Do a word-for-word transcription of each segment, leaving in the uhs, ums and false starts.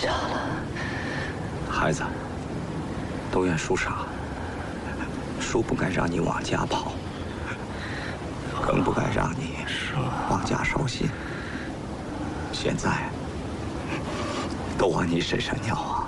下了。 孩子，都怨叔傻，叔不该让你往家跑，更不该让你往家捎信。现在都往你身上尿啊！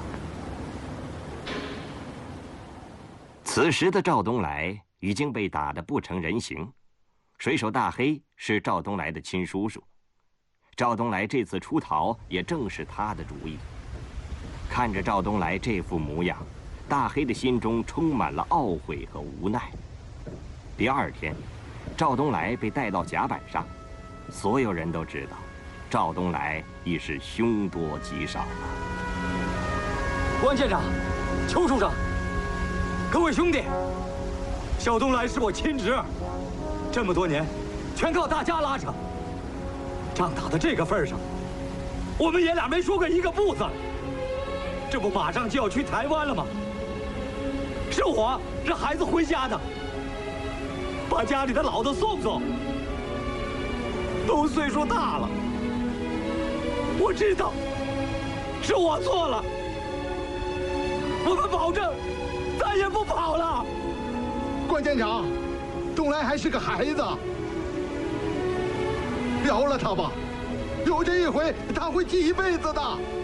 此时的赵东来已经被打得不成人形，水手大黑是赵东来的亲叔叔，赵东来这次出逃也正是他的主意。看着赵东来这副模样，大黑的心中充满了懊悔和无奈。第二天，赵东来被带到甲板上，所有人都知道，赵东来已是凶多吉少了。 关舰长，邱处长，各位兄弟，小东来是我亲侄儿，这么多年，全靠大家拉扯。仗打到这个份上，我们爷俩没说过一个不字。这不马上就要去台湾了吗？是我让孩子回家的，把家里的老的送送，都岁数大了。我知道是我错了，我们保证再也不跑了。 关舰长，东来还是个孩子，饶了他吧，有这一回他会记一辈子的。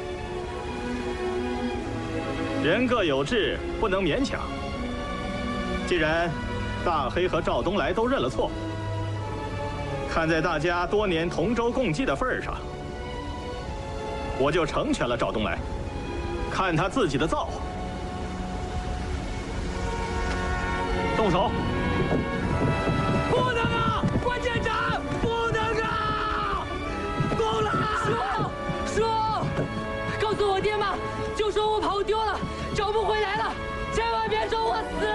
人各有志，不能勉强。既然大黑和赵东来都认了错，看在大家多年同舟共济的份上，我就成全了赵东来，看他自己的造化。动手！ 不能啊，关舰长，不能啊！东来， 叔，叔，告诉我爹妈，就说我跑丢了，找不回来了，千万别说我死